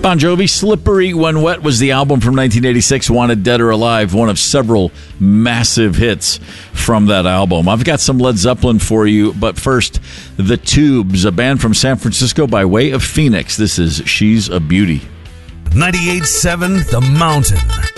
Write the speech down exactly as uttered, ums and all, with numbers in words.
Bon Jovi, Slippery When Wet was the album from nineteen eighty-six, Wanted Dead or Alive, one of several massive hits from that album. I've got some Led Zeppelin for you, but first, The Tubes, a band from San Francisco by way of Phoenix. This is She's a Beauty. ninety-eight point seven The Mountain.